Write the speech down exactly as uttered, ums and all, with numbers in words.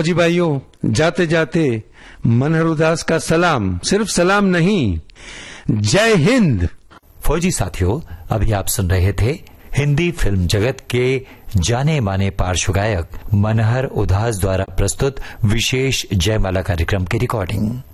फौजी भाइयों, जाते जाते मनहर उदास का सलाम, सिर्फ सलाम नहीं, जय हिंद। फौजी साथियों, अभी आप सुन रहे थे हिंदी फिल्म जगत के जाने माने पार्श्व गायक मनहर उदास द्वारा प्रस्तुत विशेष जयमाला कार्यक्रम की रिकॉर्डिंग।